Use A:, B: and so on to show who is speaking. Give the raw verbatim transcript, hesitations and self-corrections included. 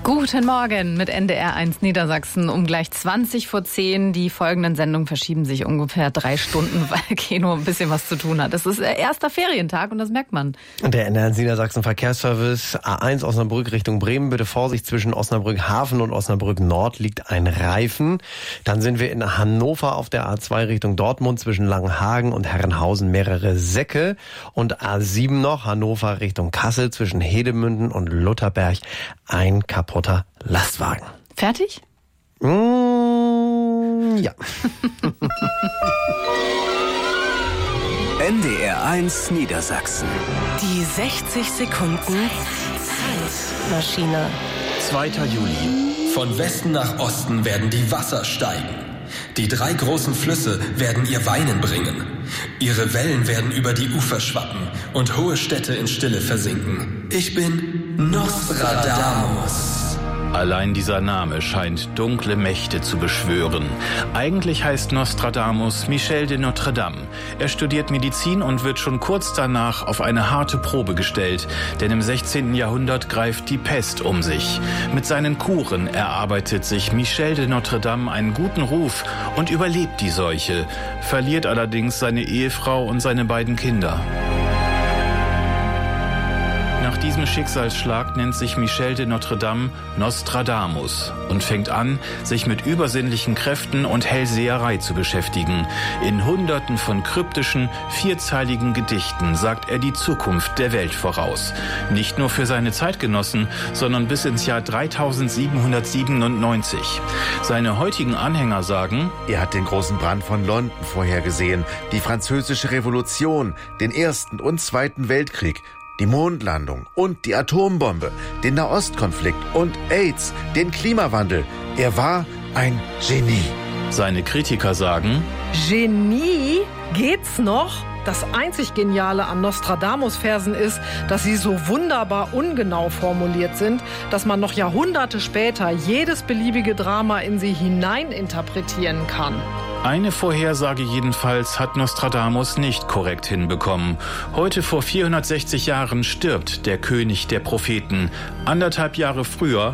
A: Guten Morgen mit N D R eins Niedersachsen um gleich zwanzig vor zehn. Die folgenden Sendungen verschieben sich ungefähr drei Stunden, weil Keno ein bisschen was zu tun hat. Es ist der erste Ferientag und das merkt man.
B: Der N D R eins Niedersachsen Verkehrsservice A eins Osnabrück Richtung Bremen. Bitte Vorsicht, zwischen Osnabrück Hafen und Osnabrück Nord liegt ein Reifen. Dann sind wir in Hannover auf der A zwei Richtung Dortmund zwischen Langenhagen und Herrenhausen mehrere Säcke. Und A sieben noch Hannover Richtung Kassel zwischen Hedemünden und Lutherberg ein kaputter Lastwagen.
A: Fertig?
B: Mmh, ja.
C: N D R eins Niedersachsen.
D: Die sechzig Sekunden Zeitmaschine.
E: zweiter Juli. Von Westen nach Osten werden die Wasser steigen. Die drei großen Flüsse werden ihr Weinen bringen. Ihre Wellen werden über die Ufer schwappen und hohe Städte in Stille versinken. Ich bin Nostradamus.
F: Allein dieser Name scheint dunkle Mächte zu beschwören. Eigentlich heißt Nostradamus Michel de Notre Dame. Er studiert Medizin und wird schon kurz danach auf eine harte Probe gestellt, denn im sechzehnten Jahrhundert greift die Pest um sich. Mit seinen Kuren erarbeitet sich Michel de Notre Dame einen guten Ruf und überlebt die Seuche, verliert allerdings seine Ehefrau und seine beiden Kinder. Nach diesem Schicksalsschlag nennt sich Michel de Notre Dame Nostradamus und fängt an, sich mit übersinnlichen Kräften und Hellseherei zu beschäftigen. In Hunderten von kryptischen, vierzeiligen Gedichten sagt er die Zukunft der Welt voraus. Nicht nur für seine Zeitgenossen, sondern bis ins Jahr dreitausendsiebenhundertsiebenundneunzig. Seine heutigen Anhänger sagen:
G: Er hat den großen Brand von London vorhergesehen, die Französische Revolution, den Ersten und Zweiten Weltkrieg, die Mondlandung und die Atombombe, den Nahostkonflikt und AIDS, den Klimawandel. Er war ein Genie.
F: Seine Kritiker sagen:
H: Genie? Geht's noch? Das einzig Geniale an Nostradamus-Versen ist, dass sie so wunderbar ungenau formuliert sind, dass man noch Jahrhunderte später jedes beliebige Drama in sie hineininterpretieren kann.
F: Eine Vorhersage jedenfalls hat Nostradamus nicht korrekt hinbekommen. Heute vor vierhundertsechzig Jahren stirbt der König der Propheten. Anderthalb Jahre früher